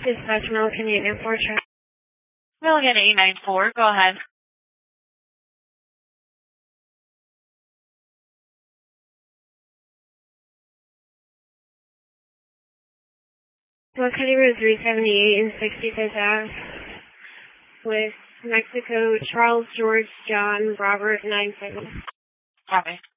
Dispatch Milligan 894 traffic. Milligan 894, go ahead. West County Road 378 and 65th Ave. With Mexico, Charles George John Robert 97. Copy.